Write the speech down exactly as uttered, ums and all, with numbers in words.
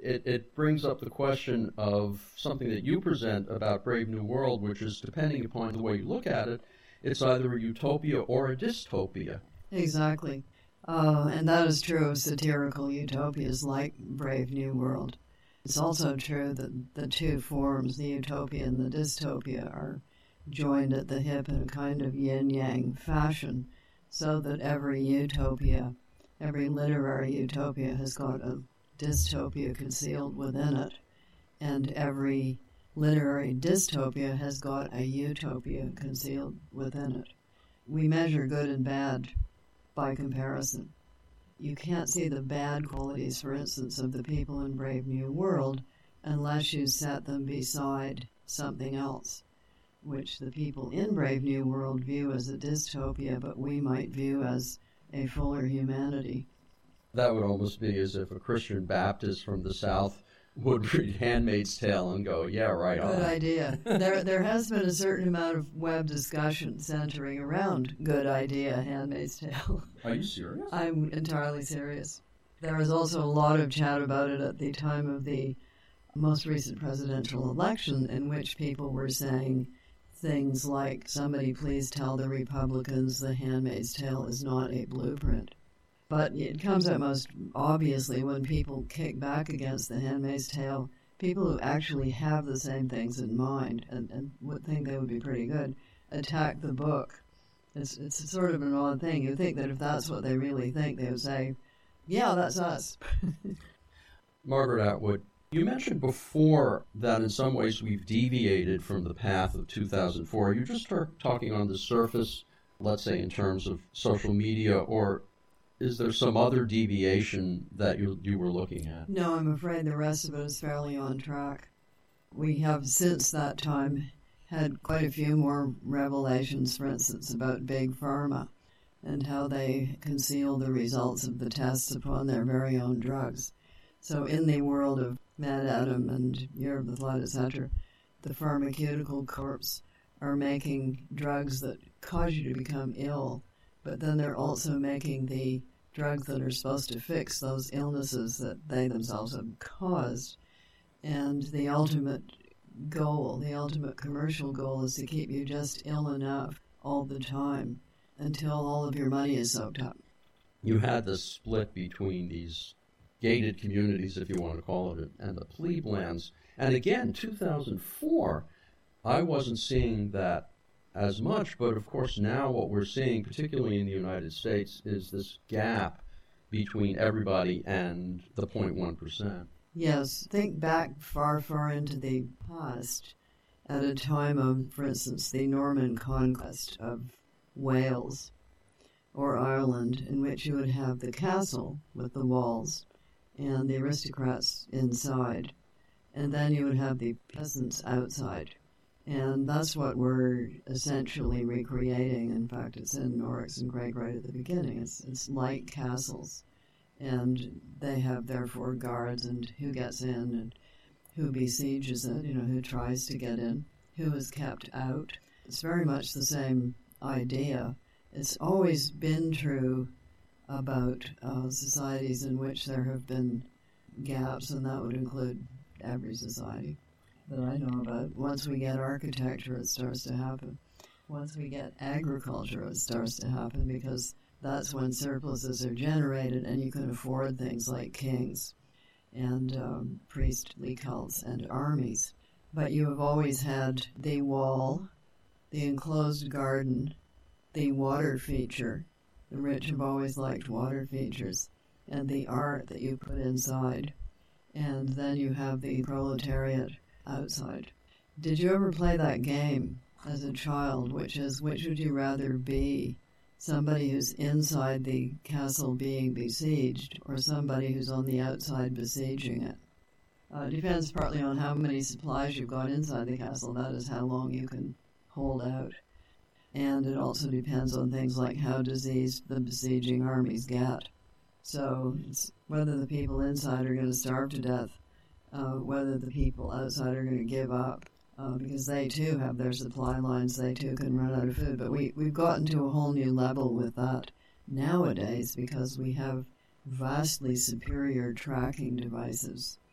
it, it brings up the question of something that you present about Brave New World, which is, depending upon the way you look at it, it's either a utopia or a dystopia. Exactly. Uh, and that is true of satirical utopias like Brave New World. It's also true that the two forms, the utopia and the dystopia, are joined at the hip in a kind of yin-yang fashion, so that every utopia, every literary utopia has got a dystopia concealed within it, and every literary dystopia has got a utopia concealed within it. We measure good and bad by comparison. You can't see the bad qualities, for instance, of the people in Brave New World unless you set them beside something else, which the people in Brave New World view as a dystopia, but we might view as a fuller humanity. That would almost be as if a Christian Baptist from the South would read Handmaid's Tale and go, yeah, right on. Good idea. There there has been a certain amount of web discussion centering around good idea, Handmaid's Tale. Are you serious? I'm entirely serious. There was also a lot of chat about it at the time of the most recent presidential election, in which people were saying things like, somebody please tell the Republicans the Handmaid's Tale is not a blueprint. But it comes out most obviously when people kick back against the Handmaid's Tale. People who actually have the same things in mind and, and would think they would be pretty good attack the book. It's it's sort of an odd thing. You think that if that's what they really think, they would say, yeah, that's us. Margaret Atwood, you mentioned before that in some ways we've deviated from the path of two thousand four. Are you just talking on the surface, let's say in terms of social media, or is there some other deviation that you you were looking at? No, I'm afraid the rest of it is fairly on track. We have since that time had quite a few more revelations, for instance, about Big Pharma and how they conceal the results of the tests upon their very own drugs. So in the world of Mad Adam and Year of the Flood, et cetera, the pharmaceutical corps are making drugs that cause you to become ill, but then they're also making the drugs that are supposed to fix those illnesses that they themselves have caused. And the ultimate goal, the ultimate commercial goal, is to keep you just ill enough all the time until all of your money is soaked up. You had the split between these gated communities, if you want to call it, and the plebe lands. And again, two thousand four, I wasn't seeing that as much, but of course now what we're seeing, particularly in the United States, is this gap between everybody and the zero point one percent. Yes, think back far, far into the past, at a time of, for instance, the Norman conquest of Wales or Ireland, in which you would have the castle with the walls and the aristocrats inside, and then you would have the peasants outside. And that's what we're essentially recreating. In fact, it's in Oryx and Craig right at the beginning. It's, it's like castles. And they have, therefore, guards and who gets in and who besieges it, you know, who tries to get in, who is kept out. It's very much the same idea. It's always been true about uh, societies in which there have been gaps, and that would include every society that I know about. Once we get architecture, it starts to happen. Once we get agriculture, it starts to happen, because that's when surpluses are generated and you can afford things like kings and um, priestly cults and armies. But you have always had the wall, the enclosed garden, the water feature. The rich have always liked water features, and the art that you put inside. And then you have the proletariat outside. Did you ever play that game as a child, which is, which would you rather be? Somebody who's inside the castle being besieged, or somebody who's on the outside besieging it? Uh, it depends partly on how many supplies you've got inside the castle. That is how long you can hold out. And it also depends on things like how diseased the besieging armies get. So it's whether the people inside are going to starve to death, uh, whether the people outside are going to give up, uh, because they too have their supply lines, they too can run out of food. But we, we've gotten to a whole new level with that nowadays, because we have vastly superior tracking devices